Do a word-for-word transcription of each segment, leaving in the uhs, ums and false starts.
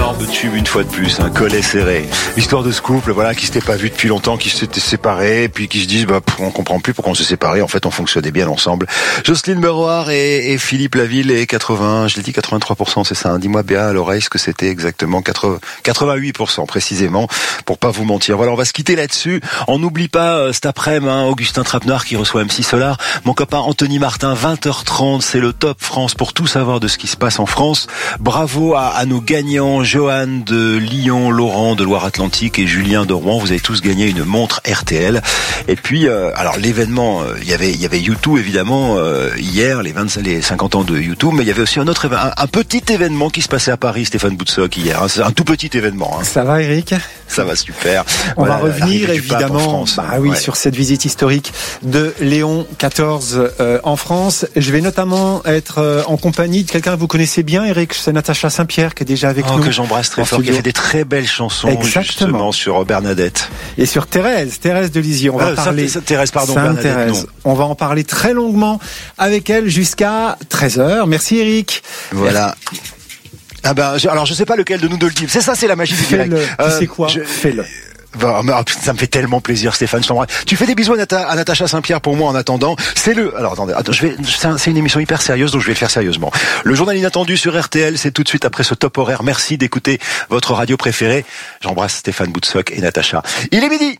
énorme tube une fois de plus, un collet serré. L'histoire de ce couple, voilà, qui s'était pas vu depuis longtemps, qui s'était séparé, puis qui se disent, bah, on comprend plus pourquoi on s'est séparés. En fait, on fonctionnait bien ensemble. Jocelyne Meroir et, et Philippe Laville et quatre-vingts, je l'ai dit quatre-vingt-trois pour cent, c'est ça. Hein, dis-moi bien à l'oreille ce que c'était exactement, quatre-vingts, quatre-vingt-huit pour cent précisément, pour pas vous mentir. Voilà, on va se quitter là-dessus. On n'oublie pas euh, cet après-midi, hein, Augustin Trapenard qui reçoit M six Solar. Mon copain Anthony Martin, vingt heures trente, c'est le Top France pour tout savoir de ce qui se passe en France. Bravo à, à nos gagnants, Johan de Lyon, Laurent de Loire-Atlantique et Julien de Rouen. Vous avez tous gagné une montre R T L. Et puis, euh, alors l'événement, il euh, y avait, il y avait U deux évidemment euh, hier, les vingt, les cinquante ans de U deux, mais il y avait aussi un autre, un, un petit événement qui se passait à Paris, Stéphane Boutsock hier. Hein, c'est un tout petit événement. Hein. Ça va, Eric ? Ça va super. On voilà, va revenir évidemment, France, bah oui, ouais. sur cette visite historique de Léon quatorze euh, en France. Je vais notamment être euh, en compagnie de quelqu'un que vous connaissez bien, Eric. C'est Natacha Saint-Pierre qui est déjà avec oh, nous. Que j'embrasse très fort, qui a fait des très belles chansons. Exactement. Justement sur Bernadette. Et sur Thérèse, Thérèse de Lisieux. On va euh, parler. Sainte, Thérèse, pardon, Sainte Bernadette. Thérèse. Non. On va en parler très longuement avec elle jusqu'à treize heures. Merci, Eric. Voilà. Ah ben, je, alors je sais pas lequel de nous deux le dit. C'est ça, c'est la magie du direct. Fais-le. Euh, tu sais quoi je... Fais-le. Bah, ça me fait tellement plaisir, Stéphane. Je t'embrasse. Tu fais des bisous à, Nata, à Natacha Saint-Pierre pour moi en attendant. C'est le. Alors attendez, attends, je vais. C'est une émission hyper sérieuse, donc je vais le faire sérieusement. Le journal inattendu sur R T L, c'est tout de suite après ce top horaire. Merci d'écouter votre radio préférée. J'embrasse Stéphane Boutsock et Natacha. Il est midi.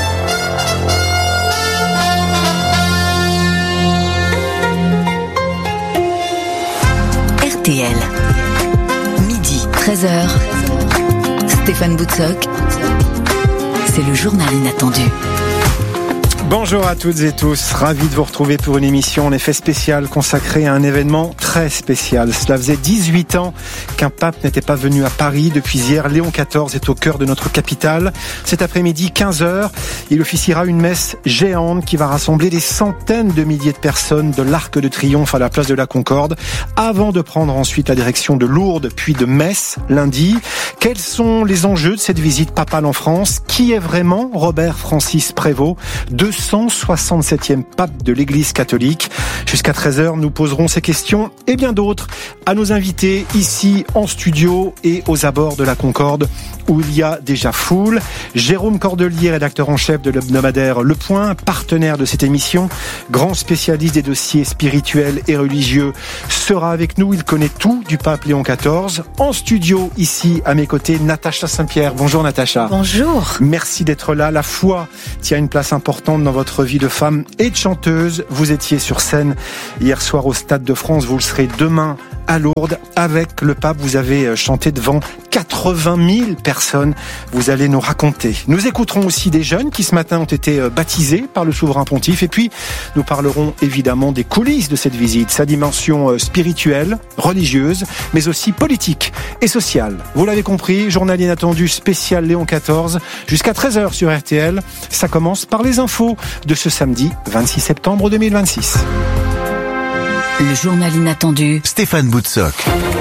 R T L. Midi, treize heures. Stéphane Boutsock. C'est le journal inattendu. Bonjour à toutes et tous, ravi de vous retrouver pour une émission en effet spéciale consacrée à un événement très spécial. Cela faisait dix-huit ans qu'un pape n'était pas venu à Paris. Depuis hier, Léon quatorze est au cœur de notre capitale. Cet après-midi, quinze heures, il officiera une messe géante qui va rassembler des centaines de milliers de personnes de l'Arc de Triomphe à la place de la Concorde, avant de prendre ensuite la direction de Lourdes, puis de Metz, lundi. Quels sont les enjeux de cette visite papale en France ? Qui est vraiment Robert Francis Prévost, deux cent soixante-septième pape de l'Église catholique. Jusqu'à treize heures, nous poserons ces questions et bien d'autres à nos invités ici en studio et aux abords de la Concorde où il y a déjà foule. Jérôme Cordelier, rédacteur en chef de l'hebdomadaire Le Point, partenaire de cette émission, grand spécialiste des dossiers spirituels et religieux, sera avec nous. Il connaît tout du pape Léon quatorze. En studio, ici, à mes côtés, Natacha Saint-Pierre. Bonjour Natacha. Bonjour. Merci d'être là. La foi tient une place importante dans votre vie de femme et de chanteuse. Vous étiez sur scène hier soir au Stade de France. Vous le serez demain à Lourdes avec le pape. Vous avez chanté devant quatre-vingt mille personnes. Vous allez nous raconter. Nous écouterons aussi des jeunes qui ce matin ont été baptisés par le souverain pontife. Et puis, nous parlerons évidemment des coulisses de cette visite, sa dimension spirituelle, religieuse, mais aussi politique et sociale. Vous l'avez compris, journal inattendu spécial Léon quatorze, jusqu'à treize heures sur R T L. Ça commence par les infos de ce samedi vingt-six septembre deux mille vingt-six. Le journal inattendu. Stéphane Boutsock.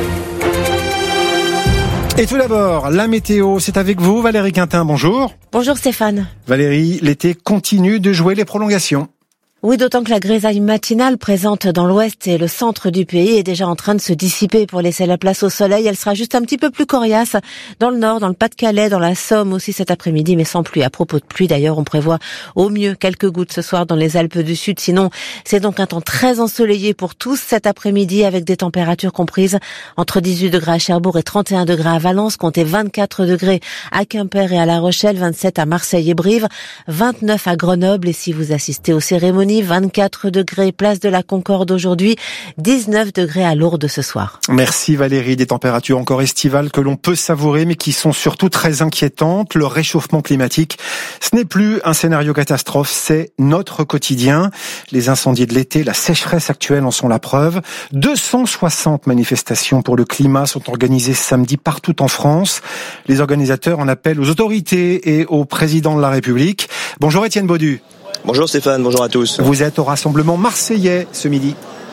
Et tout d'abord, la météo, c'est avec vous, Valérie Quintin, bonjour. Bonjour Stéphane. Valérie, l'été continue de jouer les prolongations. Oui, d'autant que la grisaille matinale présente dans l'ouest et le centre du pays est déjà en train de se dissiper pour laisser la place au soleil. Elle sera juste un petit peu plus coriace dans le nord, dans le Pas-de-Calais, dans la Somme aussi cet après-midi, mais sans pluie. À propos de pluie, d'ailleurs, on prévoit au mieux quelques gouttes ce soir dans les Alpes du Sud. Sinon, c'est donc un temps très ensoleillé pour tous cet après-midi avec des températures comprises entre dix-huit degrés à Cherbourg et trente et un degrés à Valence, comptez vingt-quatre degrés à Quimper et à La Rochelle, vingt-sept à Marseille et Brive, vingt-neuf à Grenoble. Et si vous assistez aux cérémonies, vingt-quatre degrés place de la Concorde aujourd'hui, dix-neuf degrés à Lourdes ce soir. Merci Valérie, des températures encore estivales que l'on peut savourer mais qui sont surtout très inquiétantes. Le réchauffement climatique, ce n'est plus un scénario catastrophe, c'est notre quotidien. Les incendies de l'été, la sécheresse actuelle en sont la preuve. deux cent soixante manifestations pour le climat sont organisées samedi partout en France. Les organisateurs en appellent aux autorités et au président de la République. Bonjour Étienne Baudu. Bonjour Stéphane, bonjour à tous. Vous êtes au rassemblement marseillais ce midi.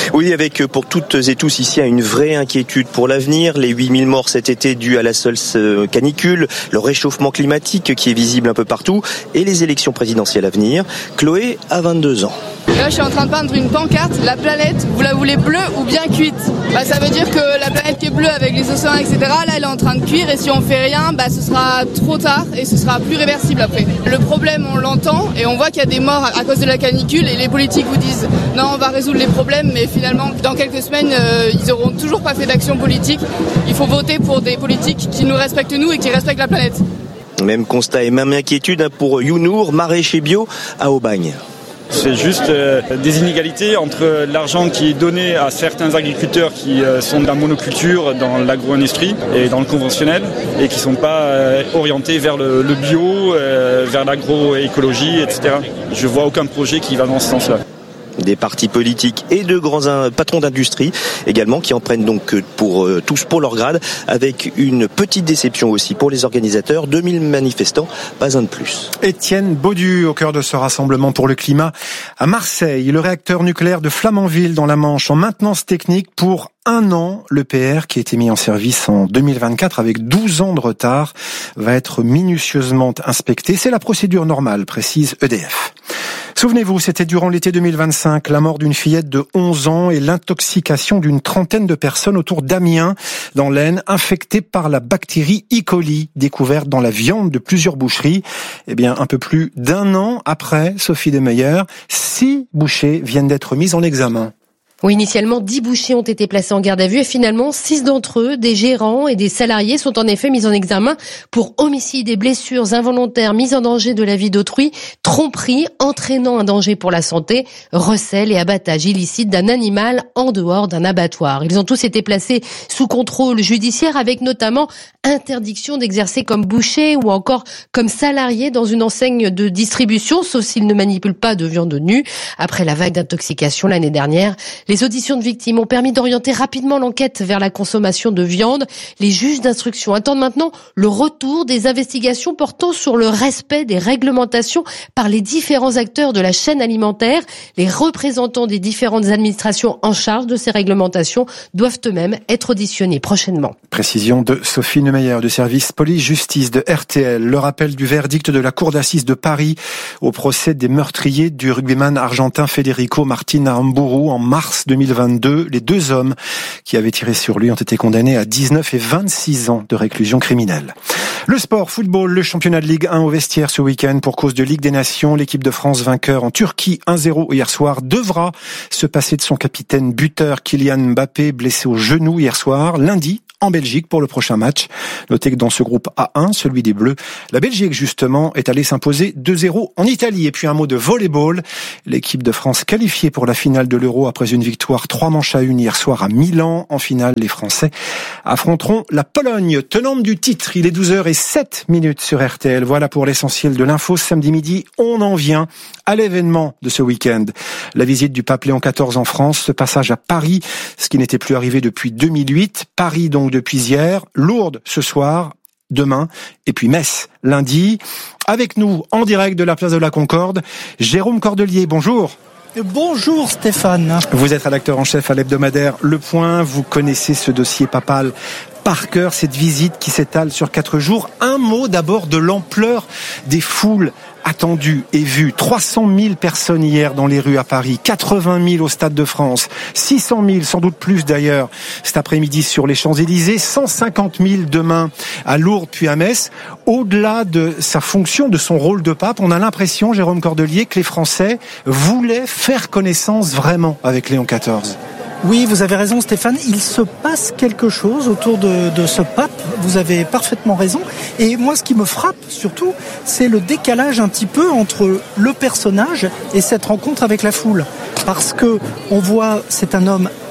Oui, avec pour toutes et tous ici une vraie inquiétude pour l'avenir. Les huit mille morts cet été dus à la seule canicule, le réchauffement climatique qui est visible un peu partout et les élections présidentielles à venir. Chloé a vingt-deux ans. Là, je suis en train de peindre une pancarte. La planète, vous la voulez bleue ou bien cuite? Bah, ça veut dire que la planète qui est bleue avec les océans, et cetera, là, elle est en train de cuire et si on fait rien, bah, ce sera trop tard et ce sera plus réversible après. Le problème, on l'entend et on voit qu'il y a des morts à cause de la canicule et les politiques vous disent non, on va résoudre les problèmes, mais finalement, dans quelques semaines, euh, ils auront toujours pas fait d'action politique. Il faut voter pour des politiques qui nous respectent nous et qui respectent la planète. Même constat et même inquiétude pour Younour, maraîcher bio à Aubagne. C'est juste euh, des inégalités entre l'argent qui est donné à certains agriculteurs qui euh, sont de la monoculture dans l'agro-industrie et dans le conventionnel et qui ne sont pas euh, orientés vers le, le bio, euh, vers l'agroécologie, et cetera. Je ne vois aucun projet qui va dans ce sens-là. Des partis politiques et de grands patrons d'industrie également qui en prennent donc pour euh, tous pour leur grade, avec une petite déception aussi pour les organisateurs. deux mille manifestants, pas un de plus. Étienne Baudu au cœur de ce rassemblement pour le climat à Marseille. Le réacteur nucléaire de Flamanville dans la Manche en maintenance technique pour un an. Le P R qui a été mis en service en deux mille vingt-quatre avec douze ans de retard va être minutieusement inspecté. C'est la procédure normale, précise E D F. Souvenez-vous, c'était durant l'été deux mille vingt-cinq, la mort d'une fillette de onze ans et l'intoxication d'une trentaine de personnes autour d'Amiens, dans l'Aisne, infectées par la bactérie E. coli, découverte dans la viande de plusieurs boucheries. Eh bien, un peu plus d'un an après, Sophie Demeyer, six bouchers viennent d'être mis en examen. Oui, initialement, dix bouchers ont été placés en garde à vue et finalement, six d'entre eux, des gérants et des salariés, sont en effet mis en examen pour homicide et blessures involontaires, mise en danger de la vie d'autrui, tromperie, entraînant un danger pour la santé, recel et abattage illicite d'un animal en dehors d'un abattoir. Ils ont tous été placés sous contrôle judiciaire avec notamment interdiction d'exercer comme boucher ou encore comme salarié dans une enseigne de distribution, sauf s'ils ne manipulent pas de viande nue. Après la vague d'intoxication l'année dernière, les auditions de victimes ont permis d'orienter rapidement l'enquête vers la consommation de viande. Les juges d'instruction attendent maintenant le retour des investigations portant sur le respect des réglementations par les différents acteurs de la chaîne alimentaire. Les représentants des différentes administrations en charge de ces réglementations doivent eux-mêmes être auditionnés prochainement. Précision de Sophie Neumeyer du service police-justice de R T L. Le rappel du verdict de la cour d'assises de Paris au procès des meurtriers du rugbyman argentin Federico Martin Aramburu en mars deux mille vingt-deux. Les deux hommes qui avaient tiré sur lui ont été condamnés à dix-neuf et vingt-six ans de réclusion criminelle. Le sport, football, le championnat de Ligue un au vestiaire ce week-end pour cause de Ligue des Nations. L'équipe de France vainqueur en Turquie un zéro hier soir devra se passer de son capitaine buteur Kylian Mbappé, blessé au genou hier soir. Lundi, en Belgique pour le prochain match. Notez que dans ce groupe A un, celui des Bleus, la Belgique justement est allée s'imposer deux zéro en Italie. Et puis un mot de volleyball. L'équipe de France qualifiée pour la finale de l'Euro après une victoire trois manches à une hier soir à Milan. En finale, les Français affronteront la Pologne, tenante du titre. Il est douze heures zéro sept minutes sur R T L. Voilà pour l'essentiel de l'info. Samedi midi, on en vient à l'événement de ce week-end. La visite du pape Léon quatorze en France, ce passage à Paris, ce qui n'était plus arrivé depuis deux mille huit. Paris donc depuis hier, Lourdes ce soir, demain, et puis Metz lundi. Avec nous, en direct de la place de la Concorde, Jérôme Cordelier, bonjour. Bonjour Stéphane. Vous êtes rédacteur en chef à l'hebdomadaire Le Point, vous connaissez ce dossier papal par cœur, cette visite qui s'étale sur quatre jours. Un mot d'abord de l'ampleur des foules attendues et vues. trois cent mille personnes hier dans les rues à Paris, quatre-vingt mille au Stade de France, six cent mille, sans doute plus d'ailleurs, cet après-midi sur les Champs-Élysées, cent cinquante mille demain à Lourdes puis à Metz. Au-delà de sa fonction, de son rôle de pape, on a l'impression, Jérôme Cordelier, que les Français voulaient faire connaissance vraiment avec Léon quatorze. Oui, vous avez raison Stéphane, il se passe quelque chose autour de, de ce pape, vous avez parfaitement raison. Et moi ce qui me frappe surtout, c'est le décalage un petit peu entre le personnage et cette rencontre avec la foule. Parce que on voit, c'est un homme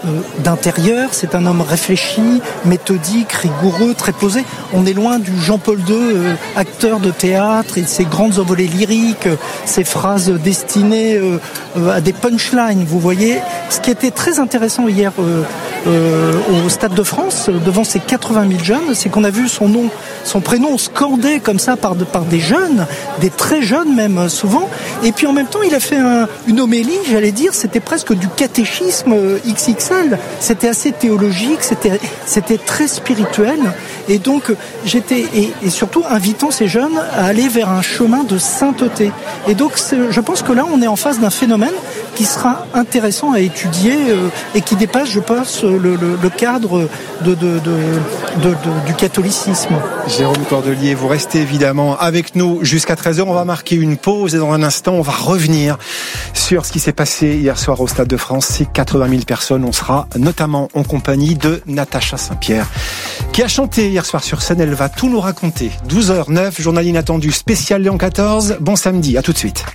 euh, d'intérieur, c'est un homme réfléchi, méthodique, rigoureux, très posé. On est loin du Jean-Paul deux, euh, acteur de théâtre, et ses grandes envolées lyriques, euh, ses phrases destinées euh, euh, à des punchlines, vous voyez. Ce qui était très intéressant hier euh, euh, au Stade de France, devant ces quatre-vingt mille jeunes, c'est qu'on a vu son nom, son prénom scandé comme ça par, de, par des jeunes, des très jeunes même souvent, et puis en même temps il a fait un, une homélie, j'allais dire, c'était presque du catéchisme X X L, c'était assez théologique, c'était, c'était très spirituel, et donc j'étais, et, et surtout invitant ces jeunes à aller vers un chemin de sainteté. Et donc je pense que là on est en face d'un phénomène qui sera intéressant à étudier euh, et qui dépasse, je pense, le, le, le cadre de, de, de, de, de, du catholicisme. Jérôme Cordelier, vous restez évidemment avec nous jusqu'à treize heures. On va marquer une pause et dans un instant, on va revenir sur ce qui s'est passé hier soir au Stade de France. C'est quatre-vingt mille personnes. On sera notamment en compagnie de Natacha Saint-Pierre, qui a chanté hier soir sur scène. Elle va tout nous raconter. douze heures neuf, journal inattendu spécial Léon quatorze. Bon samedi, à tout de suite.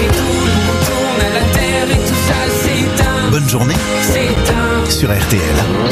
Bonne journée sur R T L.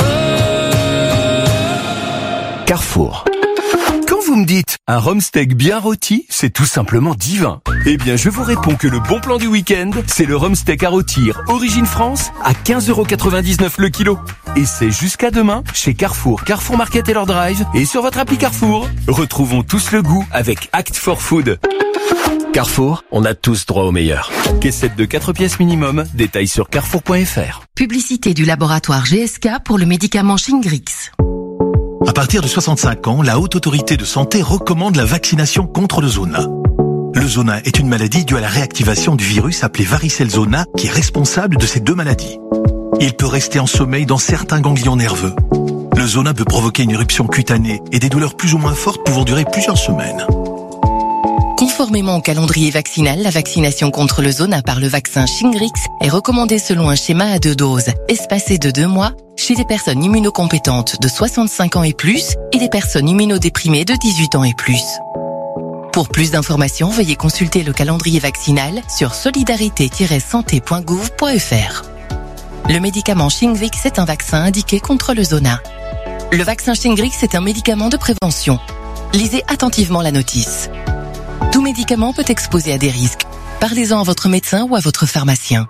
Carrefour. Quand vous me dites un rhum steak bien rôti, c'est tout simplement divin. Eh bien, je vous réponds que le bon plan du week-end, c'est le rhum steak à rôtir Origine France à quinze euros quatre-vingt-dix-neuf le kilo. Et c'est jusqu'à demain chez Carrefour, Carrefour Market et leur drive et sur votre appli Carrefour. Retrouvons tous le goût avec Act for Food. Carrefour, on a tous droit au meilleur. Caissette de quatre pièces minimum, détails sur carrefour point f r. Publicité du laboratoire G S K pour le médicament Shingrix. À partir de soixante-cinq ans, la Haute Autorité de Santé recommande la vaccination contre le zona. Le zona est une maladie due à la réactivation du virus appelé varicelle zona qui est responsable de ces deux maladies. Il peut rester en sommeil dans certains ganglions nerveux. Le zona peut provoquer une éruption cutanée et des douleurs plus ou moins fortes pouvant durer plusieurs semaines. Conformément au calendrier vaccinal, la vaccination contre le zona par le vaccin Shingrix est recommandée selon un schéma à deux doses, espacé de deux mois, chez les personnes immunocompétentes de soixante-cinq ans et plus et les personnes immunodéprimées de dix-huit ans et plus. Pour plus d'informations, veuillez consulter le calendrier vaccinal sur solidarité tiret santé point gouv point f r. Le médicament Shingrix est un vaccin indiqué contre le zona. Le vaccin Shingrix est un médicament de prévention. Lisez attentivement la notice. Tout médicament peut exposer à des risques. Parlez-en à votre médecin ou à votre pharmacien.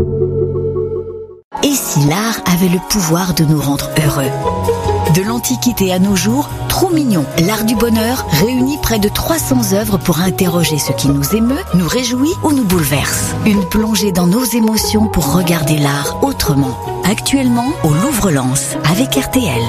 Et si l'art avait le pouvoir de nous rendre heureux ? De l'Antiquité à nos jours, Trop Mignon, l'art du bonheur, réunit près de trois cents œuvres pour interroger ce qui nous émeut, nous réjouit ou nous bouleverse. Une plongée dans nos émotions pour regarder l'art autrement. Actuellement, au Louvre-Lens, avec R T L.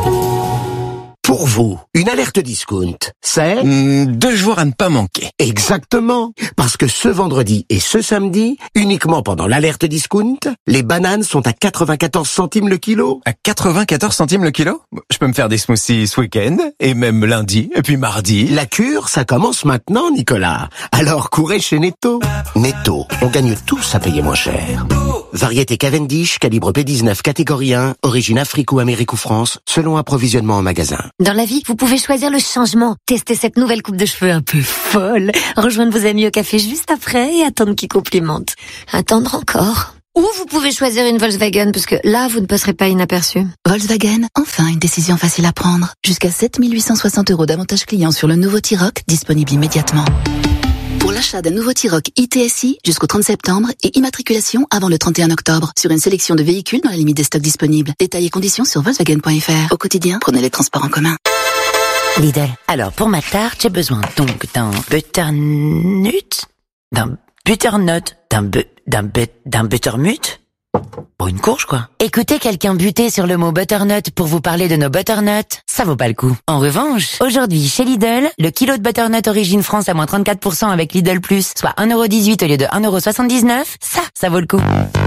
Pour vous, une alerte discount, c'est mmh, deux jours à ne pas manquer. Exactement, parce que ce vendredi et ce samedi, uniquement pendant l'alerte discount, les bananes sont à quatre-vingt-quatorze centimes le kilo. À quatre-vingt-quatorze centimes le kilo ? Je peux me faire des smoothies ce week-end, et même lundi, et puis mardi. La cure, ça commence maintenant, Nicolas. Alors courez chez Netto. Netto, on gagne tous à payer moins cher. Variété Cavendish, calibre P dix-neuf, catégorie un, origine Afrique ou Amérique ou France, selon approvisionnement en magasin. Dans la vie, vous pouvez choisir le changement. Tester cette nouvelle coupe de cheveux un peu folle. Rejoindre vos amis au café juste après et attendre qu'ils complimentent. Attendre encore. Ou vous pouvez choisir une Volkswagen, parce que là, vous ne passerez pas inaperçu. Volkswagen, enfin une décision facile à prendre. Jusqu'à sept mille huit cent soixante euros d'avantages clients sur le nouveau T-Roc, disponible immédiatement. Pour l'achat d'un nouveau T-Roc I T S I jusqu'au trente septembre et immatriculation avant le trente et un octobre sur une sélection de véhicules dans la limite des stocks disponibles. Détails et conditions sur Volkswagen point f r. Au quotidien, prenez les transports en commun. Lidl. Alors, pour ma tarte, j'ai besoin donc d'un butternut, d'un butternut, d'un bu, d'un but, d'un buttermut. Pour une courge, quoi. Écoutez quelqu'un buter sur le mot butternut pour vous parler de nos butternuts, ça vaut pas le coup. En revanche, aujourd'hui, chez Lidl, le kilo de butternut Origine France à moins trente-quatre pour cent avec Lidl Plus, soit un euro dix-huit au lieu de un euro soixante-dix-neuf, ça, ça vaut le coup.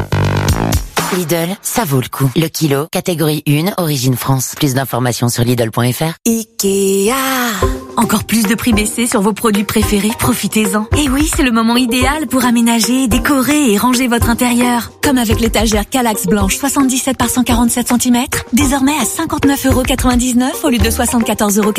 Lidl, ça vaut le coup. Le kilo, catégorie un, Origine France. Plus d'informations sur Lidl point f r. Ikea. Encore plus de prix baissés sur vos produits préférés, profitez-en. Et oui, c'est le moment idéal pour aménager, décorer et ranger votre intérieur. Comme avec l'étagère Kallax blanche soixante-dix-sept par cent quarante-sept centimètres, désormais à cinquante-neuf euros quatre-vingt-dix-neuf au lieu de soixante-quatorze euros